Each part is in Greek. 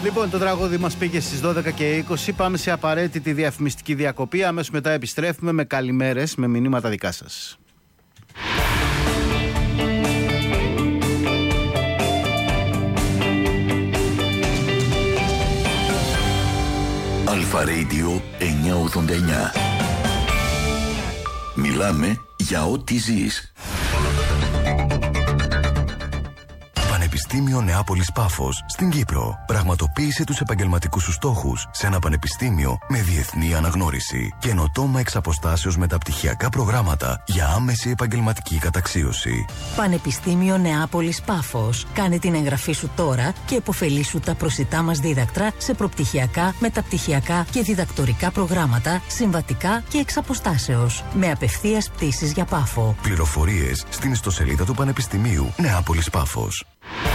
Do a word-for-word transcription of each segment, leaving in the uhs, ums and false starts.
Λοιπόν, το τραγούδι μας πήγε στις δώδεκα και είκοσι. Πάμε σε απαραίτητη διαφημιστική διακοπή. Αμέσως μετά επιστρέφουμε με καλημέρες, με μηνύματα δικά σας. Αλφα Radio εννιακόσια ογδόντα εννιά. Μιλάμε για ό,τι ζεις. Πανεπιστήμιο Νεάπολης Πάφος στην Κύπρο. Πραγματοποίησε τους επαγγελματικούς σου στόχους σε ένα πανεπιστήμιο με διεθνή αναγνώριση. Καινοτόμα εξ αποστάσεως μεταπτυχιακά προγράμματα για άμεση επαγγελματική καταξίωση. Πανεπιστήμιο Νεάπολης Πάφος. Κάνε την εγγραφή σου τώρα και επωφελήσου τα προσιτά μας δίδακτρα σε προπτυχιακά, μεταπτυχιακά και διδακτορικά προγράμματα, συμβατικά και εξ αποστάσεως. Με απευθείας πτήσεις για Πάφο. Πληροφορίες στην ιστοσελίδα του Πανεπιστημίου Νεάπολης Πάφος.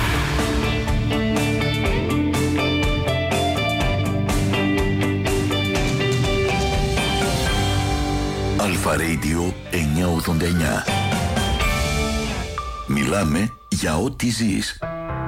Αλφα Radio εννιακόσια ογδόντα εννιά. Μιλάμε για ό,τι ζεις.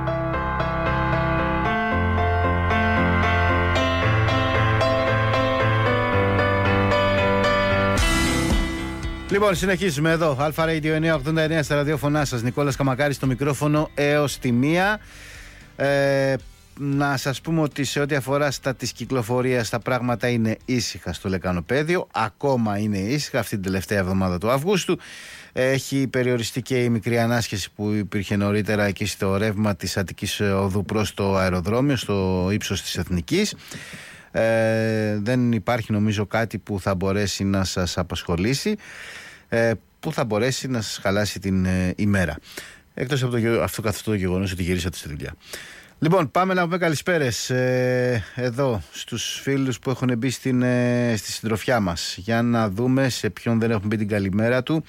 Λοιπόν, συνεχίζουμε εδώ. Αλφα Radio εννιακόσια ογδόντα εννιά στα ραδιόφωνά σας. Νικόλας Καμακάρης στο μικρόφωνο έως τη μία. Ε, να σας πούμε ότι σε ό,τι αφορά στα της κυκλοφορίας τα πράγματα είναι ήσυχα στο Λεκανοπέδιο. Ακόμα είναι ήσυχα αυτή την τελευταία εβδομάδα του Αυγούστου. Έχει περιοριστεί και η μικρή ανάσχεση που υπήρχε νωρίτερα εκεί στο ρεύμα της Αττικής Οδού προς το αεροδρόμιο, στο ύψος της Εθνικής. Ε, δεν υπάρχει νομίζω κάτι που θα μπορέσει να σας απασχολήσει, ε, που θα μπορέσει να σας χαλάσει την ε, ημέρα. Εκτός από το, αυτό καθ' το γεγονός ότι γυρίσατε στη δουλειά. Λοιπόν, πάμε να πούμε καλησπέρες ε, εδώ στους φίλους που έχουν μπει στην, ε, στη συντροφιά μας, για να δούμε σε ποιον δεν έχουν μπει την καλημέρα του.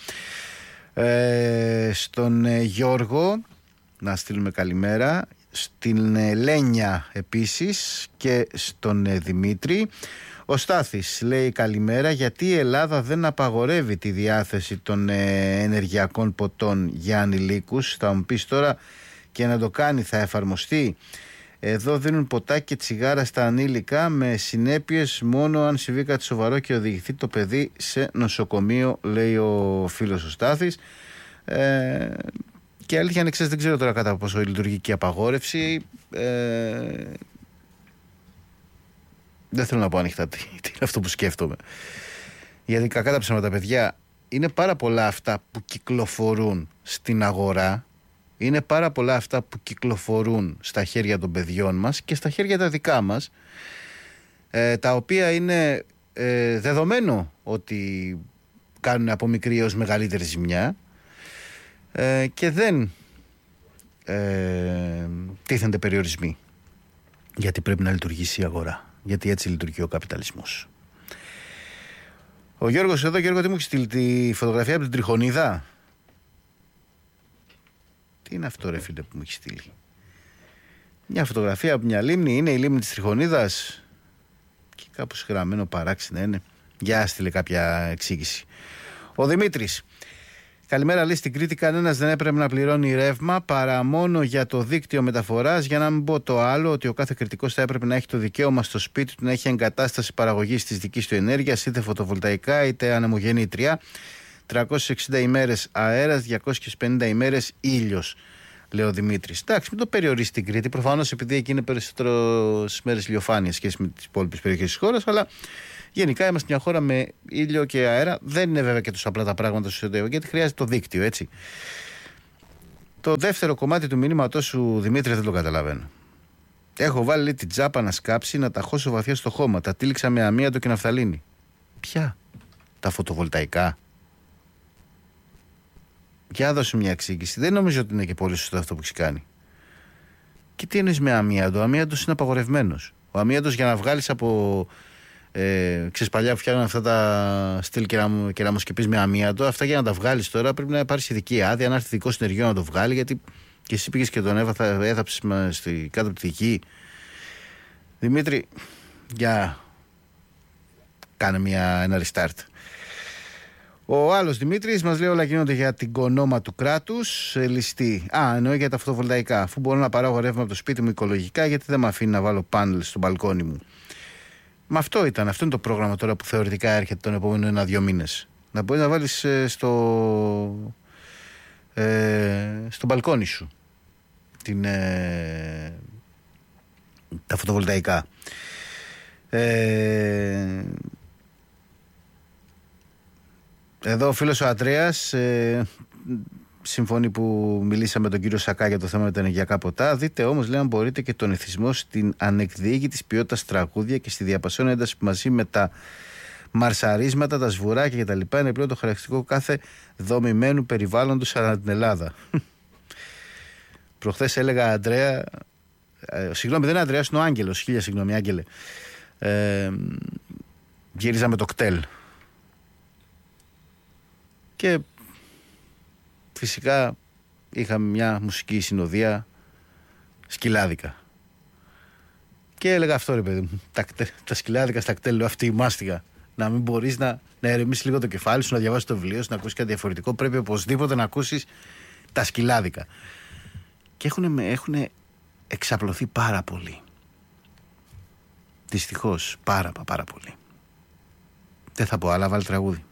ε, Στον ε, Γιώργο να στείλουμε καλημέρα, στην Λένια επίσης και στον ε, Δημήτρη. Ο Στάθης λέει καλημέρα, γιατί η Ελλάδα δεν απαγορεύει τη διάθεση των ε, ενεργειακών ποτών για ανηλίκους. Θα μου πεις τώρα, και να το κάνει θα εφαρμοστεί? Εδώ δίνουν ποτά και τσιγάρα στα ανήλικα, με συνέπειες μόνο αν συμβεί κάτι σοβαρό και οδηγηθεί το παιδί σε νοσοκομείο, λέει ο φίλος ο Στάθης. ε, Και αλήθεια είναι, ξέρεις, δεν ξέρω τώρα κατά πόσο λειτουργεί και η απαγόρευση. Ε, δεν θέλω να πω ανοιχτά τι, τι είναι αυτό που σκέφτομαι. Γιατί κακά τα ψέματα, παιδιά, είναι πάρα πολλά αυτά που κυκλοφορούν στην αγορά. Είναι πάρα πολλά αυτά που κυκλοφορούν στα χέρια των παιδιών μας και στα χέρια τα δικά μας, ε, τα οποία είναι ε, δεδομένο ότι κάνουν από μικρή έως μεγαλύτερη ζημιά. Ε, και δεν ε, τίθενται περιορισμοί, γιατί πρέπει να λειτουργήσει η αγορά, γιατί έτσι λειτουργεί ο καπιταλισμός. Ο Γιώργος εδώ, Γιώργο, τι μου έχει στείλει, τη φωτογραφία από την Τριχονίδα? Τι είναι αυτό ρε φίλε που μου έχει στείλει? Μια φωτογραφία από μια λίμνη, είναι η λίμνη της Τριχονίδας? Και κάπως γραμμένο παράξενα είναι. Για στείλε κάποια εξήγηση. Ο Δημήτρης, καλημέρα, λέει, στην Κρήτη κανένας δεν έπρεπε να πληρώνει ρεύμα παρά μόνο για το δίκτυο μεταφοράς, για να μην πω το άλλο, ότι ο κάθε Κρητικός θα έπρεπε να έχει το δικαίωμα στο σπίτι του να έχει εγκατάσταση παραγωγής της δικής του ενέργειας, είτε φωτοβολταϊκά είτε ανεμογεννήτρια. τριακόσιες εξήντα ημέρες αέρας, διακόσιες πενήντα ημέρες ήλιος, λέει ο Δημήτρης. Εντάξει, μην το περιορίσει την Κρήτη, προφανώς επειδή εκεί είναι περισσότερο στις μέρες ηλιοφάνεια σχέση με τις υπόλοιπες περιοχές της χώρας, αλλά γενικά είμαστε μια χώρα με ήλιο και αέρα. Δεν είναι βέβαια και τόσο απλά τα πράγματα στο εσωτερικό, γιατί χρειάζεται το δίκτυο, έτσι. Το δεύτερο κομμάτι του μηνύματός σου, Δημήτρη, δεν το καταλαβαίνω. Έχω βάλει, λέει, την τζάπα να σκάψει, να τα χώσω βαθιά στο χώμα. Τα τύλιξα με αμίαντο και ναφθαλίνη. Ποια? Τα φωτοβολταϊκά? Για δώσω μια εξήγηση. Δεν νομίζω ότι είναι και πολύ σωστό αυτό που έχει κάνει. Και τι εννοείς με αμίαντο? Ο αμίαντος είναι απαγορευμένος. Ο αμίαντος, για να βγάλεις από. Ε, ξέρεις, παλιά που φτιάχνουν αυτά τα στυλ κεραμοσκεπής με αμίαντο, αυτά για να τα βγάλεις τώρα πρέπει να πάρεις ειδική άδεια, να έρθει ειδικό συνεργείο να το βγάλει, γιατί και εσύ πήγες και τον έβαθα, έθαψες στη, κάτω από τη δική. Δημήτρη, για κάνε μια, ένα restart. Ο άλλος Δημήτρης μας λέει όλα γίνονται για την κονόμα του κράτους. Ε, ληστή. Α, εννοεί για τα φωτοβολταϊκά. Αφού μπορώ να παράγω ρεύμα από το σπίτι μου οικολογικά, γιατί δεν με αφήνει να βάλω πάνελ στο μπαλκόνι μου. Μα αυτό ήταν. Αυτό είναι το πρόγραμμα τώρα που θεωρητικά έρχεται τον επόμενο ένα-δύο μήνες. Να μπορείς να βάλεις ε, στο, ε, στο μπαλκόνι σου την, ε, τα φωτοβολταϊκά. Ε, εδώ ο φίλος ο Αντρέας ε, συμφωνεί που μιλήσαμε με τον κύριο Σακά για το θέμα με τα ενεργειακά ποτά. Δείτε όμως, λέει, αν μπορείτε και τον εθισμό στην ανεκδιήγητης ποιότητας τραγούδια και στη διαπασόν ένταση μαζί με τα μαρσαρίσματα, τα σβουράκια κτλ. Είναι πλέον το χαρακτηριστικό κάθε δομημένου περιβάλλοντος ανά την Ελλάδα. Προχθές έλεγα, Αντρέα, ε, συγγνώμη, δεν είναι Αντρέας, είναι ο Άγγελος. Χίλια συγγνώμη, Άγγελε. Ε, γύριζα με το κτέλ. Και φυσικά είχαμε μια μουσική συνοδεία σκυλάδικα. Και έλεγα αυτό, ρε παιδί μου, τα, τα σκυλάδικα στα κτέλ, λέω, αυτή η μάστιγα. Να μην μπορείς να, να ερεμήσεις λίγο το κεφάλι σου, να διαβάσεις το βιβλίο σου, να ακούσεις κάτι διαφορετικό. Πρέπει οπωσδήποτε να ακούσεις τα σκυλάδικα. Και έχουν, έχουν εξαπλωθεί πάρα πολύ. Δυστυχώς, πάρα πάρα πολύ. Δεν θα πω άλλα, βάλει τραγούδι.